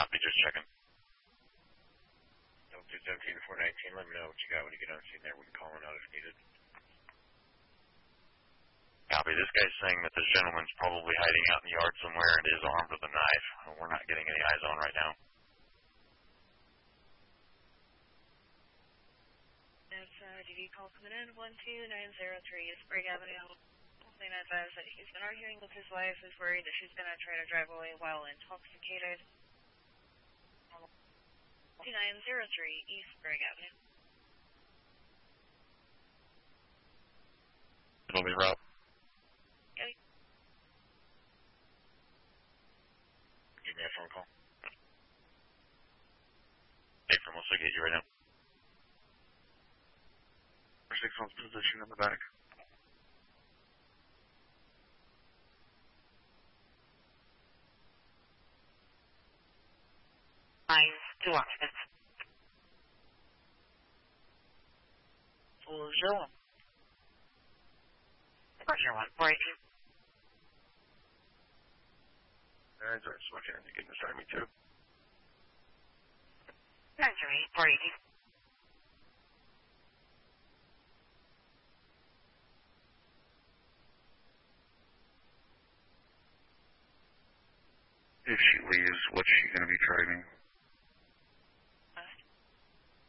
Copy, just checking. Delta 17 to 419, let me know what you got when you get on scene there. We can call in out if needed. Copy, this guy's saying that this gentleman's probably hiding out in the yard somewhere and is armed with a knife. We're not getting any eyes on right now. That's DD call coming in, 12903 Sprague Avenue. Please advise that he's been arguing with his wife, who's worried that she's going to try to drive away while intoxicated. 2903 East Sprague Avenue. It'll be Rob. Okay. Give me a phone call. Hey, from we'll get you right now. 6 months position in the back. Eyes to occupants. 401. 401, 418. Alright, sorry, just looking at you getting beside me too. 908, 418. If she leaves, what's she going to be driving?